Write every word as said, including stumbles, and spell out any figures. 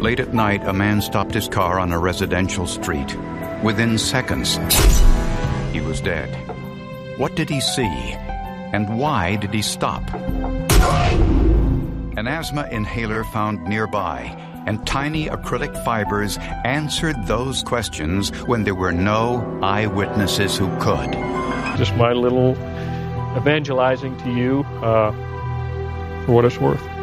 Late at night, a man stopped his car on a residential street. Within seconds, he was dead. What did he see? And why did he stop? An asthma inhaler found nearby, and tiny acrylic fibers answered those questions when there were no eyewitnesses who could. Just my little evangelizing to you, uh, for what it's worth.